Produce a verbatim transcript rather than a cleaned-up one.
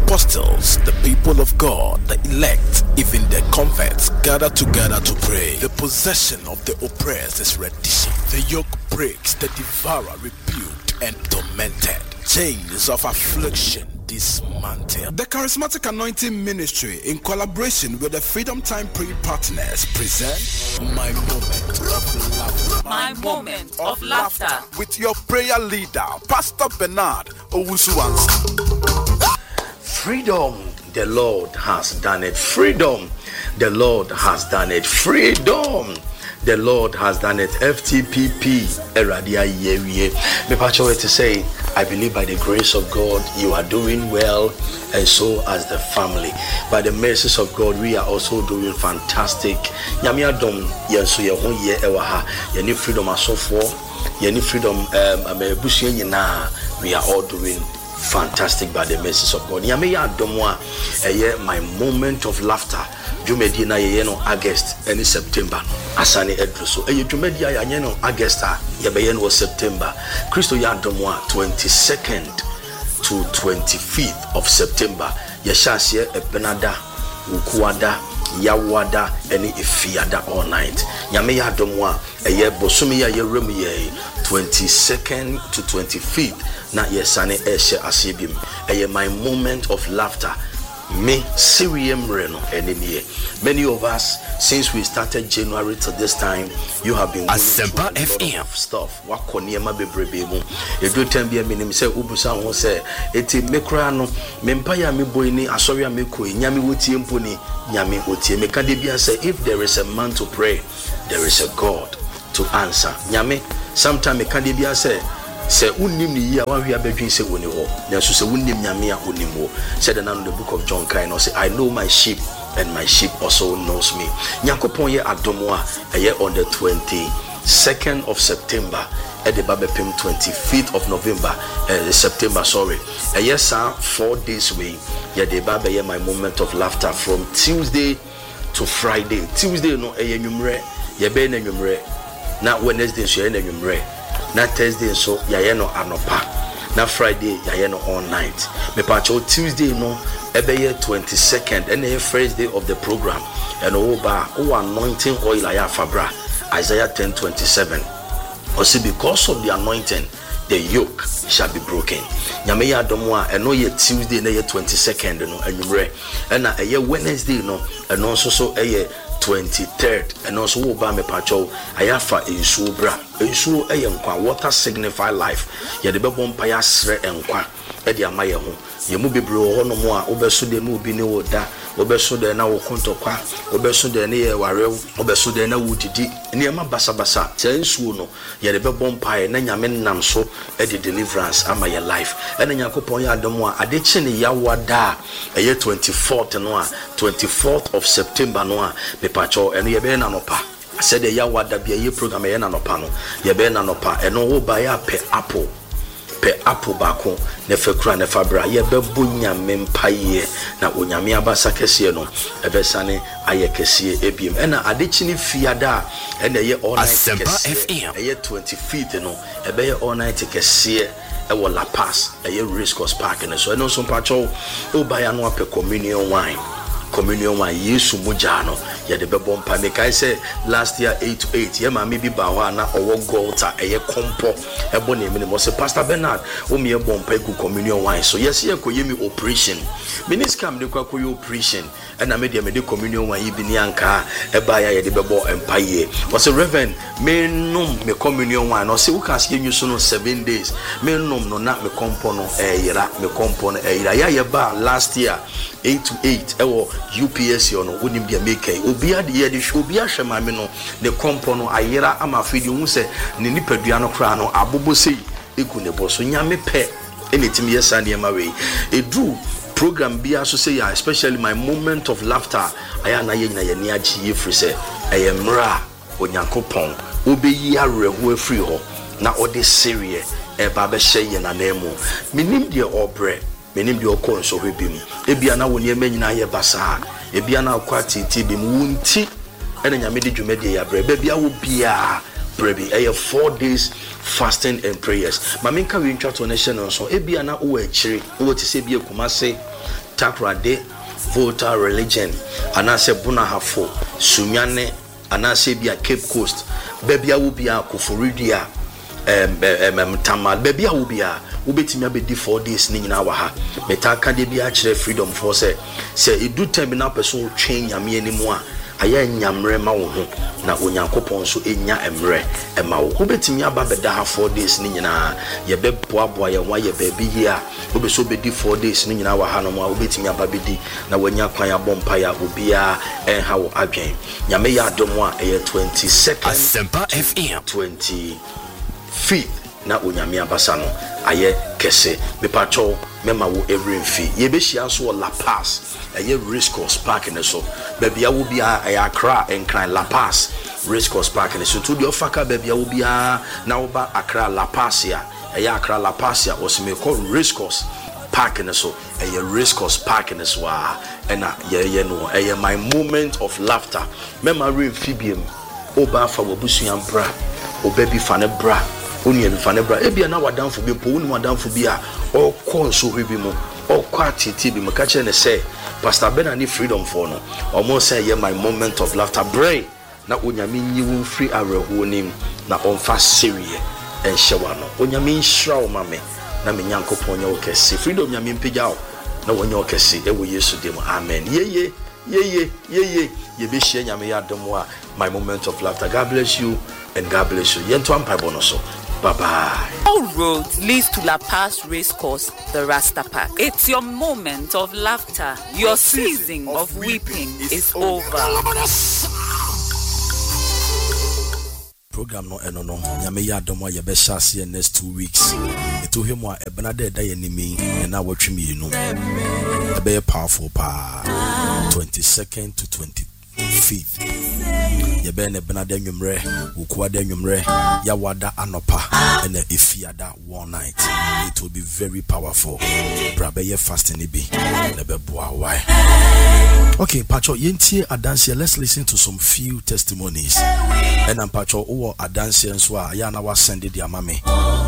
apostles, the people of God, the elect, even the converts gather together to pray. The possession of the oppressed is reddition. The yoke breaks, the devourer rebuked and tormented. Chains of affliction dismantled. The Charismatic Anointing Ministry, in collaboration with the Freedom Time Prayer Partners, present My Moment of Laughter. My Moment of Laughter. With your prayer leader, Pastor Bernard Owusu-Ansah. Freedom, the Lord has done it. Freedom, the Lord has done it. Freedom, the Lord has done it. F T P P, Eradia Yewie. Me pacho to say, I believe by the grace of God, you are doing well, and so as the family. By the mercies of God, we are also doing fantastic. Nyame adom yenso ye ho ye ewa ha. Ye ni freedom asofo, ye ni freedom um amebusu nyina. We are all doing fantastic by the mercies of God. Nyame ya adom a eye my moment of laughter. Jumedi na ye no August any September asane edru so eye jumedi ya ye no August a ye be ye no September Christo ya domwa twenty-second to twenty-fifth of September ye shase ebenada ukuada yawada any ifiada all night nyame ya domwa eye bosumi ya ye rem ye twenty-second to twenty-fifth na ye sane eshe asebim eye my moment of laughter. Me Sirium Reno enemy. Many of us, since we started January to this time, you have been Asempa F M stuff. Wakoniema bebrebe. You do ten be a minimum say Ubusa won say eti mekra no mempaya me boy ni asori ameko nyame wotie mponi nyame wotie meka de bia say if there is a man to pray, there is a God to answer. Nyame sometime meka de bia say say unim ni ya wan hwe abadwin say woni ho nanso say unim nyame a unim ho said in the book of John kind say I know my sheep and my sheep also knows me. Nyankopon ye adomo a eye on the twenty-second of September at the Babepim twenty-fifth of November uh, September sorry eye sa four days way ye the baba ye my moment of laughter from Tuesday to Friday. Tuesday no eye nwumre ye be na nwumre na Wednesday so ye na nwumre na Thursday so yaye no anopa na Friday yaye no all night me pacho Tuesday no ebeye twenty-second and the first day of the program and oba o anointing oil aya fabra Isaiah ten twenty-seven or see because of the anointing the yoke shall be broken. Nyame ya adomo a eno ye Tuesday na ye twenty-second no anwumre and na eye Wednesday no eno so so eye twenty-third and also wo ba me pacho ayafa ensuo bra ensuo eye nkwa water signify life ye de bebo mpa ya sre enkwa e de amaye ho ye mu bebre ho no mo a obeso de na obi ne woda obeso de na wo kontokwa obeso de ne ye warew obeso de na wudidi ne ma basa basa che ensuo no ye de bebo mpa ye na nyame nam so e de deliverance amaye life e na yakopon ya adomo a ade chi ne ya wada eye twenty-fourth no a twenty-fourth of September no a pacho eno ye be na nopa said the yawada bia ye program ye na nopa no ye be na nopa eno wo ba ya pe apple pe apple bako ne fekura ne fabra ye be bunya mempaye na onyame abasa kese no ebesane aye kese ebiem ena adechini fiada ena ye all night kese ye twenty-fifth no ebe ye all night kese e wo La Paz e ye Race Course Park ne so eno so pacho o ba ya no ape communion wine communion wine yesu mujano ya de bebo mpa me kai say last year eight to eight ye ma me bi ba ho na owo golta eye kompo ebo na emi mo say Pastor Bernard o me e bompa ku communion wine so yes ye ko yemi operation miniscam de kwa ko operation and na me de me de communion wine bi ni anka e ba ya ye de bebo empa ye was a reverend me nom me communion wine no say we can see you so no seven days me nom no na me kompo no e yira me kompo no e yira ya ye ba last year eight to eight ewo U P S yo no wonim bia make obi ade ye de obi ahwe mame no ne kompo no ayera ama afidi hu se ne nipadua no kra no abobo sei eku ne boso nyame pe anything yes and yema we edu program bia so say especially my moment of laughter aya na ye nyina ye ni agi ye free say ayemra onyankopon obeyi areho afri ho na ode serie e ba be hye ye na nemu minim de obre menim de okon so hwebim ebia na woni emanyina ye basa ebia na akwa titi bim wunti ene nyame de dwumade ya bre bia wo bia Brebi, a four days fasting and prayers. Maminka we intro to nation so ebia na o echiri o ti se bi ekumase takrade voter religion anase buna hafo sunyane anase bia Cape Coast bebia wo bia Koforidua em em tamal bebia wo bia wo betimi abedi four days ni nyina wa ha metaka de bia kire freedom for say say edu time na person twen nyame animu a aya nyamre ma wo ho na onyankopon so enya emre ema wo wo betimi aba beda ha four days ni nyina ye beboa boa ye wa ye baby here wo be so bedi four days ni nyina wa ha no mo wo betimi aba bedi na wanya kwan abompa ya obia en ha wo adwen nyame ya adomo a eye twenty-second Asempa F M twenty-fifth na onyame abasa no aye kese bepacho mema wo every mfi ye be hia so La Paz aye race course park ne so babia wo bia aye Accra enkran La Paz race course park ne so to the ofaka babia wo bia na wo ba Accra La Paz ya aye Accra La Paz ya osime call race course park ne so aye race course park ne so a ena ye ye no aye my moment of laughter mema remfibiem oba fa wobusuan bra obabi fa ne bra oni em fa ne bra ebia na wadanfo bi po oni wadanfo bi a o kon so hwe bi mo o kwa titi bi mo ka kire ne say Pastor Ben ani freedom for no omo say ye my moment of laughter brain na onyame nyi wo free areho nim na onfa serie en hyewa no onyame nhira o mame na me nyankopon nya o kese freedom nyame mpegya o na wonya o kese e wo Yesu dem amen yeye yeye yeye ye be hye nyame ya demo a my moment of laughter. God bless you and God bless you yento ampa bonoso. Bye bye. All roads leads to La Paz Race Course, the Rasta Park. It's your moment of laughter. Your season of weeping is over. Program no eno no nyame ya domo ye be shase next two weeks. Eto hemu a ebena de da ye nimi na watwemi no. E be powerful pa. twenty-second to twenty-fifth. Ye be ne bena de nwumre, wokuwa de nwumre, ya wada anopa and efiada one night. It will be very powerful. Brabe ye fasting bi na be boa why. Okay, Pacho, yentie adanse, let's listen to some few testimonies. And I'm Pacho, oh, adanse and so ya na wa send it ya mame.